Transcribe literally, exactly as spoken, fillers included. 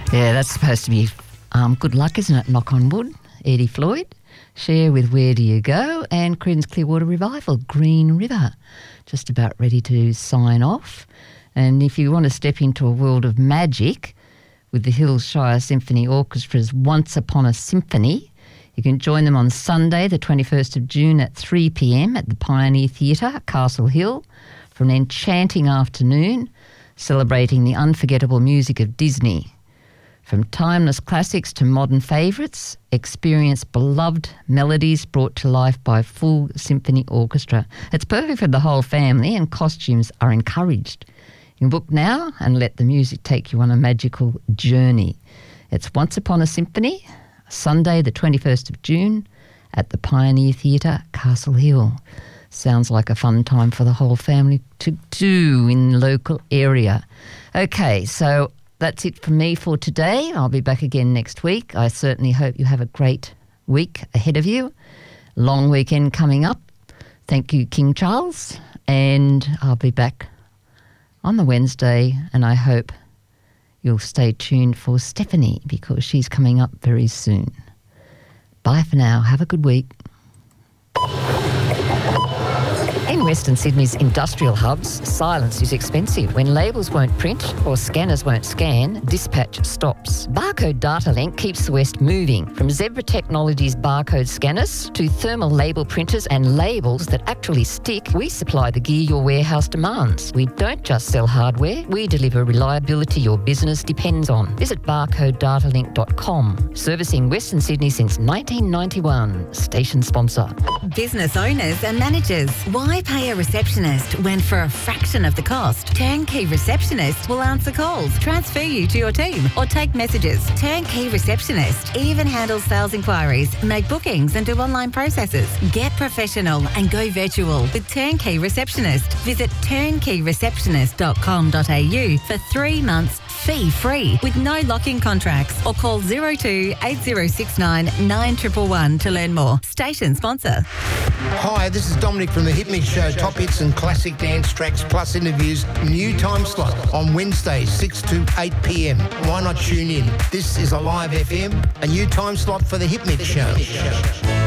Yeah, that's supposed to be um, good luck, isn't it? Knock on wood. Eddie Floyd. Share with Where Do You Go? And Creedence Clearwater Revival, Green River. Just about ready to sign off. And if you want to step into a world of magic with the Hills Shire Symphony Orchestra's Once Upon a Symphony, you can join them on Sunday, the twenty-first of June at three p m at the Pioneer Theatre, Castle Hill, for an enchanting afternoon celebrating the unforgettable music of Disney. From timeless classics to modern favourites, experience beloved melodies brought to life by a full symphony orchestra. It's perfect for the whole family and costumes are encouraged. You can book now and let the music take you on a magical journey. It's Once Upon a Symphony, Sunday the twenty-first of June at the Pioneer Theatre, Castle Hill. Sounds like a fun time for the whole family to do in the local area. Okay, so that's it from me for today. I'll be back again next week. I certainly hope you have a great week ahead of you. Long weekend coming up. Thank you, King Charles. And I'll be back on the Wednesday, and I hope you'll stay tuned for Stephanie because she's coming up very soon. Bye for now. Have a good week. In Western Sydney's industrial hubs, silence is expensive. When labels won't print or scanners won't scan, dispatch stops. Barcode Data Link keeps the West moving. From Zebra Technologies barcode scanners to thermal label printers and labels that actually stick, we supply the gear your warehouse demands. We don't just sell hardware, we deliver reliability your business depends on. Visit barcode data link dot com. Servicing Western Sydney since nineteen ninety-one. Station sponsor. Business owners and managers, why pay a receptionist when for a fraction of the cost, Turnkey Receptionist will answer calls, transfer you to your team or take messages. Turnkey Receptionist even handles sales inquiries, make bookings and do online processes. Get professional and go virtual with Turnkey Receptionist. Visit turnkey receptionist dot com dot a u for three months fee-free with no lock-in contracts or call zero two eight zero six nine nine one one one to learn more. Station sponsor. Hi, this is Dominic from the Hit Mix Show. Top hits and classic dance tracks plus interviews. New time slot on Wednesday, six to eight p m. Why not tune in? This is a live F M, a new time slot for the Hit Mix Show.